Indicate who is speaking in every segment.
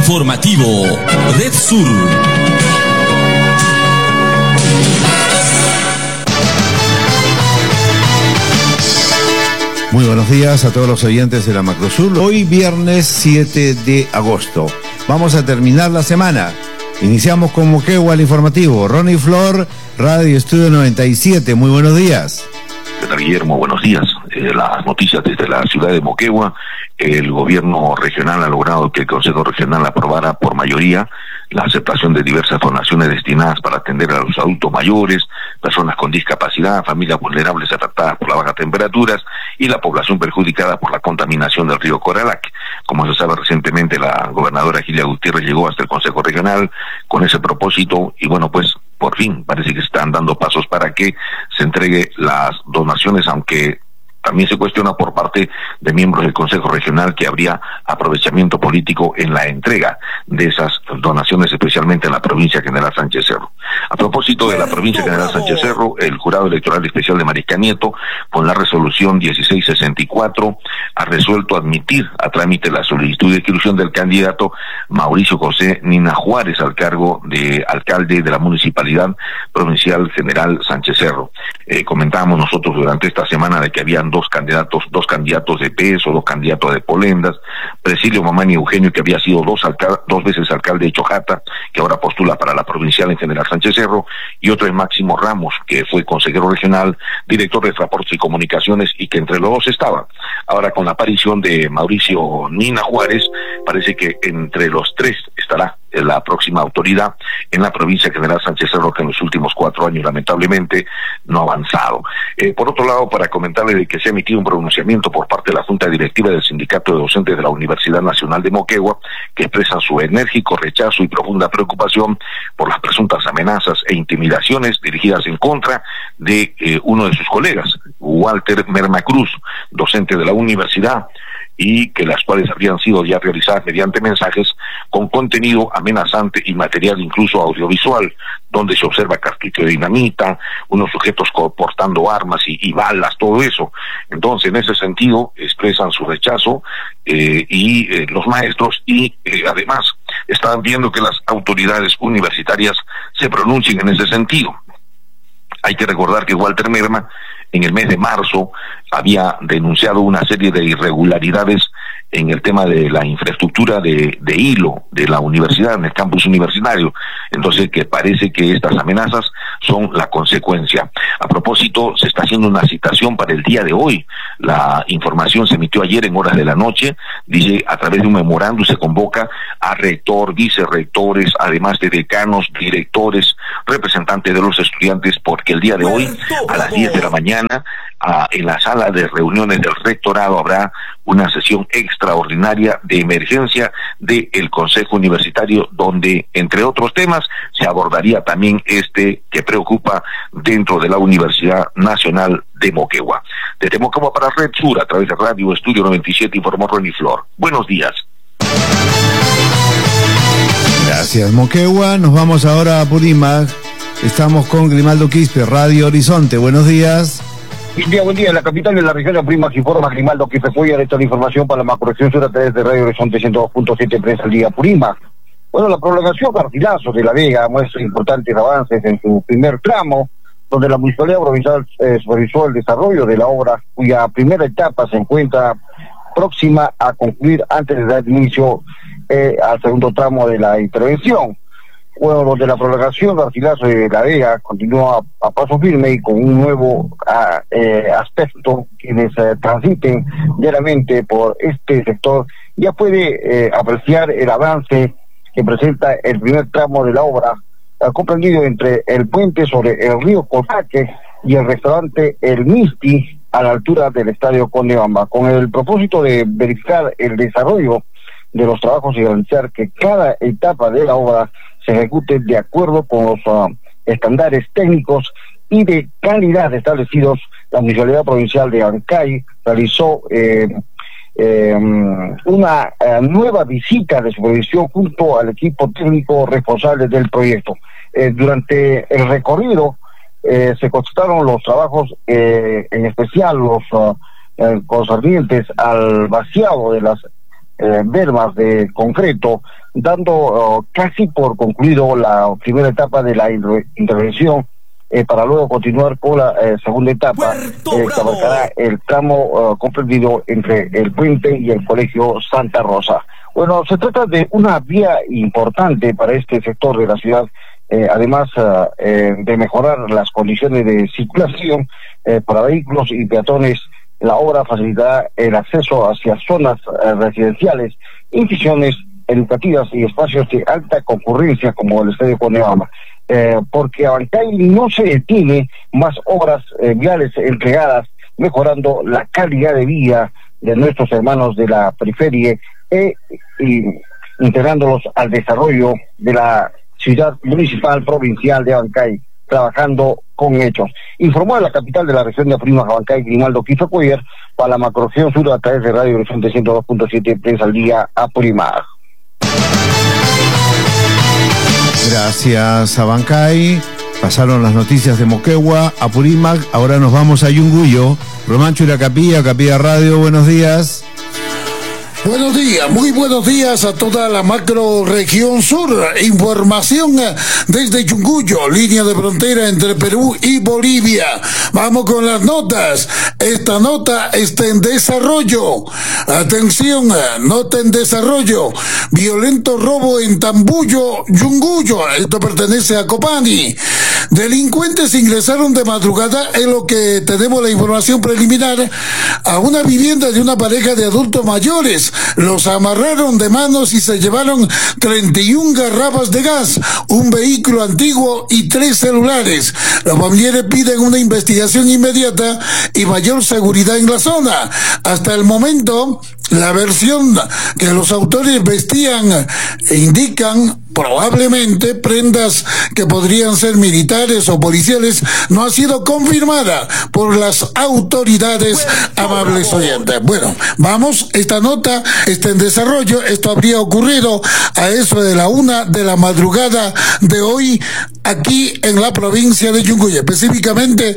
Speaker 1: Informativo Red Sur.
Speaker 2: Muy buenos días a todos los oyentes de la Macrosur. Hoy viernes 7 de agosto. Vamos a terminar la semana. Iniciamos con Moquegua el informativo. Ronnie Flor, Radio Estudio 97. Muy buenos días.
Speaker 3: ¿Qué tal, Guillermo? Buenos días. Las noticias desde la ciudad de Moquegua. El gobierno regional ha logrado que el Consejo Regional aprobara por mayoría la aceptación de diversas donaciones destinadas para atender a los adultos mayores, personas con discapacidad, familias vulnerables afectadas por las bajas temperaturas y la población perjudicada por la contaminación del río Coralac. Como se sabe, recientemente la gobernadora Gilia Gutiérrez llegó hasta el Consejo Regional con ese propósito y bueno, pues por fin parece que están dando pasos para que se entregue las donaciones, aunque también se cuestiona por parte de miembros del Consejo Regional que habría aprovechamiento político en la entrega de esas donaciones, especialmente en la provincia General Sánchez Cerro. A propósito de la provincia General Sánchez Cerro, el Jurado Electoral Especial de Mariscal Nieto, con la resolución 1664, ha resuelto admitir a trámite la solicitud de inscripción del candidato Mauricio José Nina Juárez al cargo de alcalde de la Municipalidad Provincial General Sánchez Cerro. Comentábamos nosotros durante esta semana de que habían dos candidatos de peso, dos candidatos de Polendas, Presilio Mamani Eugenio, que había sido dos veces alcalde de Chojata, que ahora postula para la provincial en General Sánchez Cerro, y otro es Máximo Ramos, que fue consejero regional, director de Transportes y Comunicaciones, y que entre los dos estaba. Ahora, con la aparición de Mauricio Nina Juárez, parece que entre los tres estará la próxima autoridad en la provincia General Sánchez Cerro, que en los últimos 4 años lamentablemente no ha avanzado. Por otro lado, para comentarle de que se ha emitido un pronunciamiento por parte de la Junta Directiva del Sindicato de Docentes de la Universidad Nacional de Moquegua, que expresan su enérgico rechazo y profunda preocupación por las presuntas amenazas e intimidaciones dirigidas en contra de uno de sus colegas, Walter Merma Cruz, docente de la universidad, y que las cuales habrían sido ya realizadas mediante mensajes con contenido amenazante y material incluso audiovisual, donde se observa cartucho de dinamita, unos sujetos portando armas y balas, todo eso. Entonces, en ese sentido, expresan su rechazo y los maestros y además están viendo que las autoridades universitarias se pronuncien en ese sentido. Hay que recordar que Walter Merma en el mes de marzo había denunciado una serie de irregularidades en el tema de la infraestructura de hilo de la universidad, en el campus universitario. Entonces, que parece que estas amenazas son la consecuencia. A propósito, se está haciendo una citación para el día de hoy. La información se emitió ayer en horas de la noche. Dice, a través de un memorándum se convoca a rector, vicerrectores, además de decanos, directores, representantes de los estudiantes, porque el día de hoy, a las 10 de la mañana, en la sala de reuniones del rectorado habrá una sesión extraordinaria de emergencia del Consejo Universitario, donde, entre otros temas, se abordaría también este que preocupa dentro de la Universidad Nacional de Moquegua. Desde Moquegua para Red Sur, a través de Radio Estudio 97, informó Ronnie Flor. Buenos días.
Speaker 2: Gracias, Moquegua. Nos vamos ahora a Purímac. Estamos con Grimaldo Quispe, Radio Horizonte. Buenos días.
Speaker 4: Buen día. En la capital de la región de Purímac informa Grimaldo Quispe Puya de toda la información para la macroregión sur a través de Radio Horizonte 102.7 Prensa al Día Purímac. Bueno, la prolongación Garcilaso de La Vega muestra importantes avances en su primer tramo, donde la Municipalidad Provincial supervisó el desarrollo de la obra, cuya primera etapa se encuentra próxima a concluir antes de dar inicio al segundo tramo de la intervención. Bueno, donde la prolongación Garcilaso de La Vega continúa a paso firme y con un nuevo aspecto. Quienes transiten diariamente por este sector ya puede apreciar el avance que presenta el primer tramo de la obra, comprendido entre el puente sobre el río Cotaque y el restaurante El Misti a la altura del Estadio Conde Bamba, con el propósito de verificar el desarrollo de los trabajos y garantizar que cada etapa de la obra se ejecute de acuerdo con los estándares técnicos y de calidad establecidos. La Municipalidad Provincial de Ancay realizó una nueva visita de supervisión junto al equipo técnico responsable del proyecto. Durante el recorrido se constataron los trabajos, en especial los concernientes al vaciado de las ver más de concreto, dando casi por concluido la primera etapa de la intervención, para luego continuar con la segunda etapa, que abarcará el tramo comprendido entre el puente y el Colegio Santa Rosa. Bueno, se trata de una vía importante para este sector de la ciudad, además de mejorar las condiciones de circulación para vehículos y peatones. La obra facilitará el acceso hacia zonas residenciales, instituciones educativas y espacios de alta concurrencia como el Estadio Conebama. Porque Abancay no se detiene, más obras viales entregadas, mejorando la calidad de vida de nuestros hermanos de la periferia y integrándolos al desarrollo de la ciudad municipal provincial de Abancay, trabajando con hechos. Informó de la capital de la región de Apurímac, Abancay, Grimaldo Quifecuyer, para la macroregión sur a través de Radio Horizonte 102.7, Prensa al Día, Apurímac.
Speaker 2: Gracias, Abancay. Pasaron las noticias de Moquegua, Apurímac. Ahora nos vamos a Yunguyo. Román Churacapía, Capilla Radio, buenos días.
Speaker 5: Buenos días, muy buenos días a toda la macro región sur. Información desde Yunguyo, línea de frontera entre Perú y Bolivia. Vamos con las notas. Esta nota está en desarrollo. Atención, nota en desarrollo. Violento robo en Tambuyo, Yunguyo. Esto pertenece a Copani. Delincuentes ingresaron de madrugada, en lo que tenemos la información preliminar, a una vivienda de una pareja de adultos mayores. Los amarraron de manos y se llevaron 31 garrafas de gas, un vehículo antiguo y 3 celulares. Los familiares piden una investigación inmediata y mayor seguridad en la zona. Hasta el momento, la versión que los autores vestían indican probablemente prendas que podrían ser militares o policiales no ha sido confirmada por las autoridades, amables oyentes. Bueno, vamos, esta nota está en desarrollo. Esto habría ocurrido a eso de la 1 de la madrugada de hoy aquí en la provincia de Yunguyo, específicamente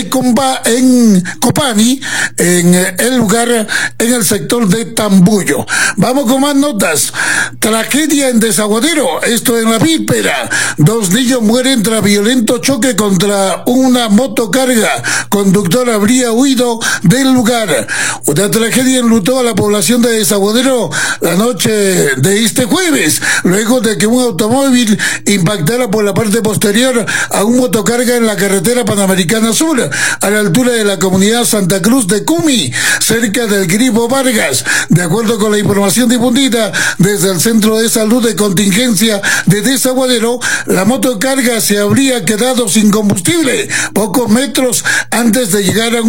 Speaker 5: en Copani, en el lugar, en el sector de Tambuyo. Vamos con más notas. Tragedia en Desaguadero, esto en la víspera. 2 niños mueren tras violento choque contra una motocarga. Conductor habría huido del lugar. Una tragedia enlutó a la población de Desaguadero la noche de este jueves, luego de que un automóvil impactara por la parte posterior a un motocarga en la carretera Panamericana Sur, a la altura de la comunidad Santa Cruz de Cumi, cerca del Grifo Vargas. De acuerdo con la información difundida desde el Centro de Salud de Contingencia de Desaguadero, la motocarga se habría quedado sin combustible pocos metros antes de llegar a